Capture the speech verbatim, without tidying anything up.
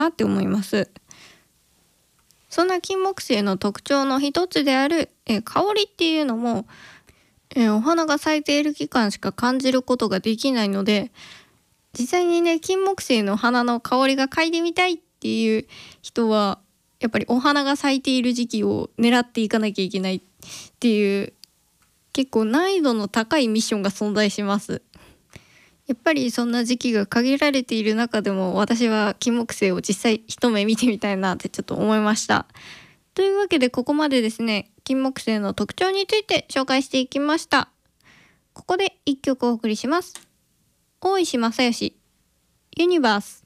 なって思います。そんな金木犀の特徴の一つである、えー香りっていうのも、えーお花が咲いている期間しか感じることができないので、実際にね金木犀の花の香りが嗅いでみたいっていう人はやっぱりお花が咲いている時期を狙っていかなきゃいけないっていう結構難易度の高いミッションが存在します。やっぱりそんな時期が限られている中でも私は金木犀を実際一目見てみたいなってちょっと思いました。というわけでここまでですね金木犀の特徴について紹介していきました。ここで一曲お送りします。大石正義ユニバース。